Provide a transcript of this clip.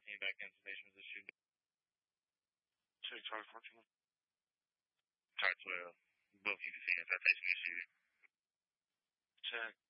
14 back in station position. Check Charlie 14. Charlie 12. Both you can see inside station issue. Check.